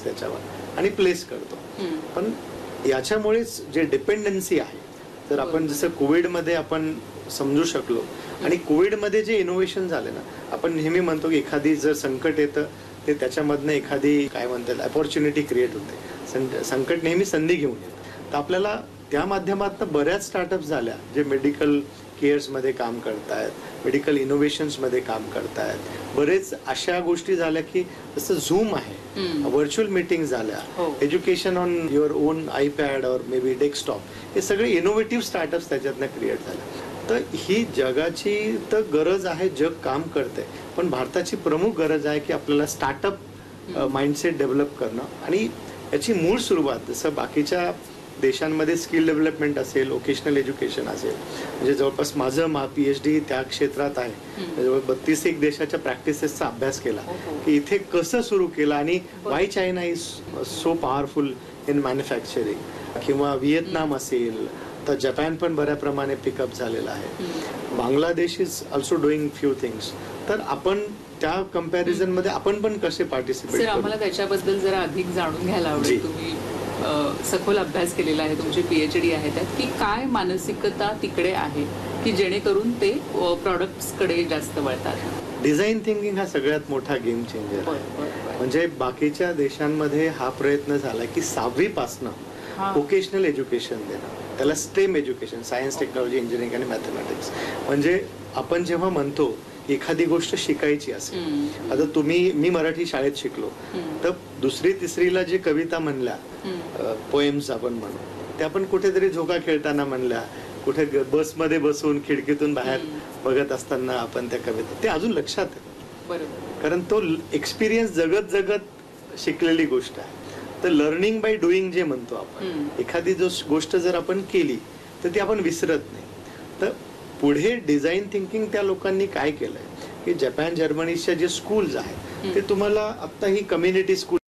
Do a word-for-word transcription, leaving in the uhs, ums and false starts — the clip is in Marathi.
फोकस त्याच्यावर आणि प्लेस करतो. पण याच्यामुळेच जे डिपेंडन्सी आहे, तर आपण जसं कोविडमध्ये आपण समजू शकलो आणि कोविडमध्ये जे इनोव्हेशन झाले ना, आपण नेहमी म्हणतो की एखादी जर संकट येतं ते त्याच्यामधनं एखादी काय म्हणतात अपॉर्च्युनिटी क्रिएट होते. संकट नेहमी संधी घेऊन येतं. तर आपल्याला त्या माध्यमातून बऱ्याच स्टार्टअप झाल्या जे मेडिकल केअर्समध्ये काम करतायत, मेडिकल इनोव्हेशन्समध्ये काम करतायत. बरेच अशा गोष्टी झाल्या की जसं झूम आहे, व्हर्च्युअल मीटिंग झाल्या, education on your on iPad और मे बी डेस्कटॉप, हे सगळे इनोव्हेटिव्ह स्टार्टअप्स त्याच्यातनं क्रिएट झाले. तर ही जगाची तर गरज आहे, जग काम करते, पण भारताची प्रमुख गरज आहे की आपल्याला स्टार्टअप माइंडसेट डेव्हलप करणं. आणि याची मूळ सुरुवात जसं बाकीच्या देशांमध्ये स्किल डेव्हलपमेंट असेल, वोकेशनल एज्युकेशन असेल, म्हणजे जवळपास माझं मा पी एच डी त्या क्षेत्रात आहे. जवळ बत्तीस एक देशाच्या प्रॅक्टिसेसचा अभ्यास केला की इथे कसं सुरू केलं आणि Y China is so powerful in manufacturing. किंवा व्हिएतनाम असेल, तर जपान पण बऱ्या प्रमाणे पिकअप झालेला आहे. Bangladesh is also doing few things. तर आपण त्या कम्पॅरिझन मध्ये आपण पण कसे पार्टिसिपेट. सर, आम्हाला त्याच्याबद्दल जरा अधिक जाणून घ्यायला आवडेल. तुम्ही सखोल अभ्यास केलेला आहे, तुमची पीएचडी आहे त्यात, की काय मानसिकता तिकडे आहे की जेणेकरून ते प्रॉडक्ट्सकडे जास्त वळतात. डिझाईन थिंकिंग हा सगळ्यात मोठा गेम चेंजर आहे. म्हणजे बाकीच्या देशांमध्ये हा प्रयत्न झाला की सहावी पासनं वोकेशनल एज्युकेशन देणं, त्याला stem education, science, technology, engineering आणि मॅथमॅटिक्स. म्हणजे आपण जेव्हा म्हणतो एखादी गोष्ट शिकायची असेल, आता तुम्ही मी मराठी शाळेत शिकलो, तर दुसरी तिसरीला जे कविता म्हणल्या, पोएम्स आपण म्हणू, त्या आपण कुठेतरी झोका खेळताना म्हणल्या, कुठे बसमध्ये बसून खिडकीतून बाहेर बघत असताना आपण त्या कविता, ते अजून लक्षात आहे. कारण तो एक्सपिरियन्स जगत जगत शिकलेली गोष्ट आहे. तर लर्निंग बाय डुईंग जे म्हणतो आपण, एखादी जो गोष्ट जर आपण केली तर ती आपण विसरत नाही. तर पुढे डिझाईन थिंकिंग त्या लोकांनी काय केलंय की जपान, जर्मनीच्या जे स्कूल्स आहेत ते तुम्हाला आता ही कम्युनिटी स्कूल